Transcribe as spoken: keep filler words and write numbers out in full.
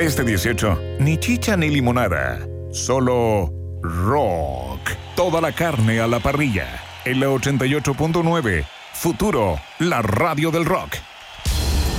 Este dieciocho, ni chicha ni limonada, solo rock. Toda la carne a la parrilla. En la ochenta y ocho punto nueve, Futuro, la radio del rock.